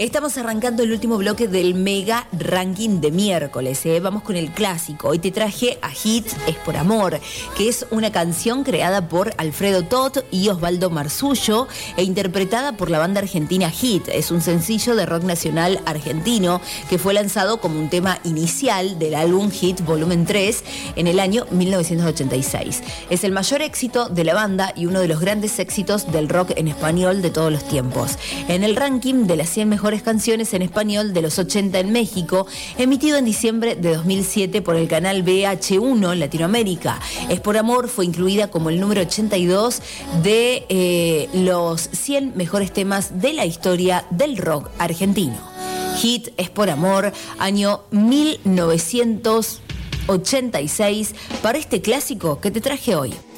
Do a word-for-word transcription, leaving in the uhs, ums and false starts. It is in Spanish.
Estamos arrancando el último bloque del mega ranking de miércoles. ¿eh? Vamos con el clásico. Hoy te traje a Hit Es por Amor, que es una canción creada por Alfredo Tot y Osvaldo Marzullo e interpretada por la banda argentina Hit. Es un sencillo de rock nacional argentino que fue lanzado como un tema inicial del álbum Hit Volumen tres en el año mil novecientos ochenta y seis. Es el mayor éxito de la banda y uno de los grandes éxitos del rock en español de todos los tiempos. En el ranking de las cien mejores canciones en español de los ochenta en México, emitido en diciembre de dos mil siete por el canal V H uno Latinoamérica. Es por Amor fue incluida como el número ochenta y dos de eh, los cien mejores temas de la historia del rock argentino. Hit Es por Amor, año mil novecientos ochenta y seis, para este clásico que te traje hoy.